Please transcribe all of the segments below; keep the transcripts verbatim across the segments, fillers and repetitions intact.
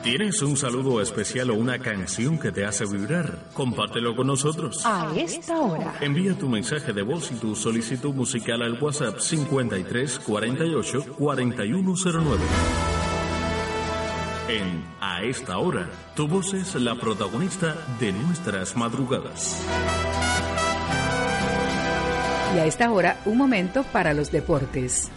¿Tienes un saludo especial o una canción que te hace vibrar? Compártelo con nosotros. A esta hora. Envía tu mensaje de voz y tu solicitud musical al WhatsApp cincuenta y tres cuarenta y ocho cuarenta y uno cero nueve. En A esta hora, tu voz es la protagonista de nuestras madrugadas. Y a esta hora, un momento para los deportes.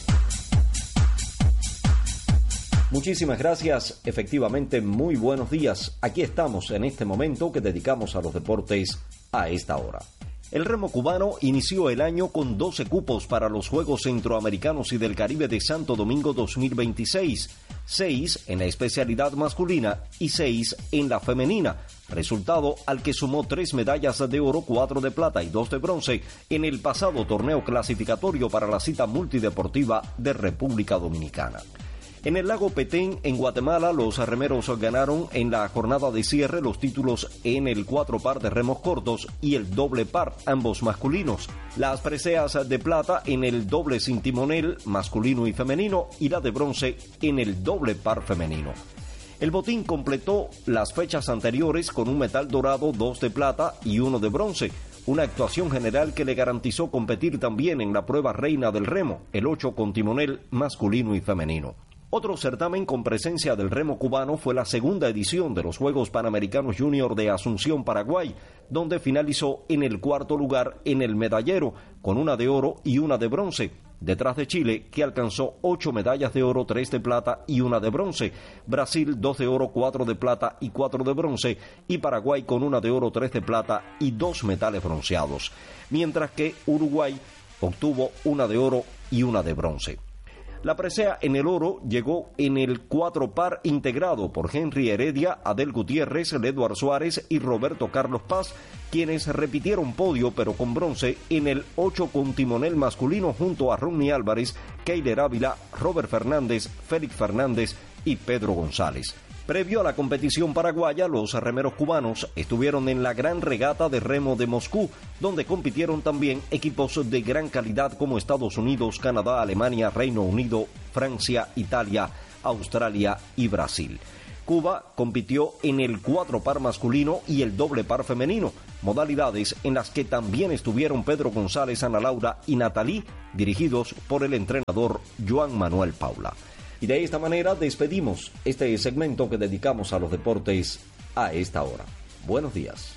Muchísimas gracias. Efectivamente, muy buenos días. Aquí estamos en este momento que dedicamos a los deportes a esta hora. El remo cubano inició el año con doce cupos para los Juegos Centroamericanos y del Caribe de Santo Domingo dos mil veintiséis, seis en la especialidad masculina y seis en la femenina, resultado al que sumó tres medallas de oro, cuatro de plata y dos de bronce en el pasado torneo clasificatorio para la cita multideportiva de República Dominicana. En el lago Petén, en Guatemala, los remeros ganaron en la jornada de cierre los títulos en el cuatro par de remos cortos y el doble par, ambos masculinos. Las preseas de plata en el doble sin timonel, masculino y femenino, y la de bronce en el doble par femenino. El botín completó las fechas anteriores con un metal dorado, dos de plata y uno de bronce. Una actuación general que le garantizó competir también en la prueba reina del remo, el ocho con timonel masculino y femenino. Otro certamen con presencia del remo cubano fue la segunda edición de los Juegos Panamericanos Junior de Asunción, Paraguay, donde finalizó en el cuarto lugar en el medallero, con una de oro y una de bronce, detrás de Chile, que alcanzó ocho medallas de oro, tres de plata y una de bronce, Brasil dos de oro, cuatro de plata y cuatro de bronce, y Paraguay con una de oro, tres de plata y dos metales bronceados, mientras que Uruguay obtuvo una de oro y una de bronce. La presea en el oro llegó en el cuatro par integrado por Henry Heredia, Adel Gutiérrez, Eduardo Suárez y Roberto Carlos Paz, quienes repitieron podio pero con bronce en el ocho con timonel masculino junto a Ronnie Álvarez, Keiler Ávila, Robert Fernández, Félix Fernández y Pedro González. Previo a la competición paraguaya, los remeros cubanos estuvieron en la Gran Regata de Remo de Moscú, donde compitieron también equipos de gran calidad como Estados Unidos, Canadá, Alemania, Reino Unido, Francia, Italia, Australia y Brasil. Cuba compitió en el cuatro par masculino y el doble par femenino, modalidades en las que también estuvieron Pedro González, Ana Laura y Natalí, dirigidos por el entrenador Joan Manuel Paula. Y de esta manera despedimos este segmento que dedicamos a los deportes a esta hora. Buenos días.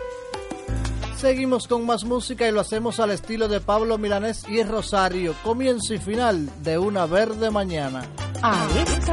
Seguimos con más música y lo hacemos al estilo de Pablo Milanés y Rosario. Comienzo y final de Una Verde Mañana. A esta